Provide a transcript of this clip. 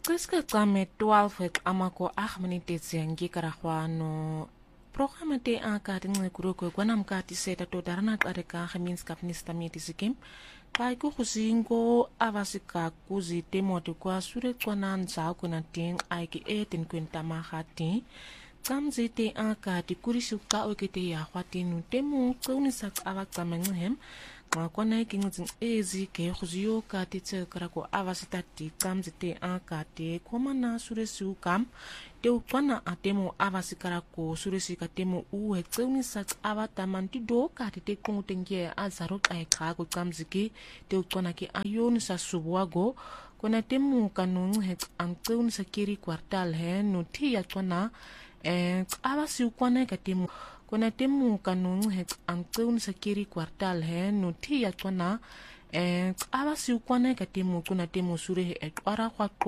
Qiska qame 12 amako minutes yangi karahwano. Programme te aka tinge kuruko gwanam ka tiseta to darana qareka means kapnista mitisikim. Kai ku khusingo avasika kuzi temote kwa sure kwana nza kuna ting aiki etin kwenta mahati. Kamzi te aka tikurisuka okete ya khwatinu temu qunisa avaqamenhem. Kwana kingin ezi ke khuzio ka titse karako avasitati kamzi te aka te komana suresu kam te ukwana atemo avasikarako suresi katemo uwe tseunisa avatamanti do ka te kungutenge azaro ka ko kamziki te ukwana ke ayoni sa subwago kona temu kanun het anteunisa kiri kwartal he no ti ya kwana avasi ukwana katemo kona temu kanun het anteunisa kiri kwartal he no ti ya kwana abasi ukwana katemo kuna temo sure he etwara kwa